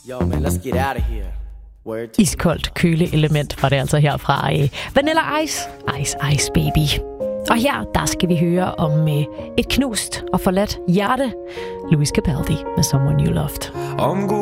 Yo, man, let's get out of here. Iskoldt køleelement var det altså her fra Vanilla Ice. Ice Ice Baby. Og her, der skal vi høre om et knust og forladt hjerte. Lewis Capaldi med Someone You Loved.